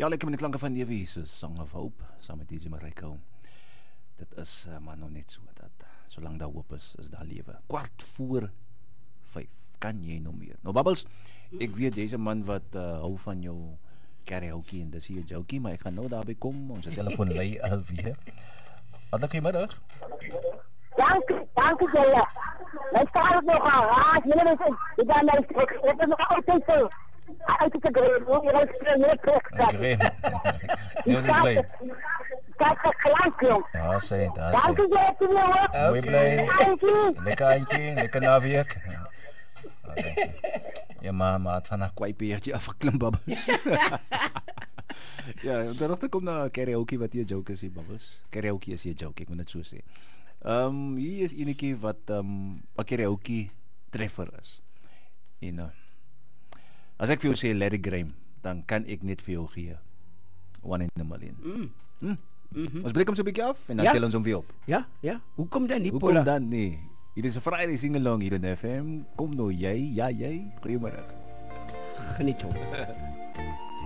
Ja, lekker met die klanke van Newe Jesus, Song of Hope, saam met DJ Mariko. Dit is maar nog net so, dat solank daar hoop is daar lewe. 4:45, kan jy nog meer. Nou Babbels, ek weet deze man wat hou van jou karaoke en dis hier jokie, maar ek gaan nou daarby kom, ons telefoon lei alweer. Wat goeiemiddag. Dank je. Mijn vader is nog aan. Jullie zijn daar naar de ik heb nog altijd zo. Uit de green, hoe je dat meer terug gaat. Kijk, dat gelijk, jong. Ja, sê, daar Dank je, jongen. Mooi bly. Lekker eentjie, lekker naweek. Ja, maar het vanaf kwypeertjie afgeklim, Babbels. Ja, dan kom na karaoke wat jy joke is, Babbels. Karaoke is jy joke, ek moet dit so sê. Hier is enetjie wat 'n karaoke treffer is. En as ek vir jou sê Larry Graham, dan kan ek net vir jou gee One in a Million. Ons breek hom so 'n bietjie af en dan tel ons hom weer op. Ja. Hoe kom dan nie, Hoe Paula? kom dan nie? Hier is 'n Friday sing-along hier in FM. Kom nou jy, ja jy. Goeiemôre. Geniet hom.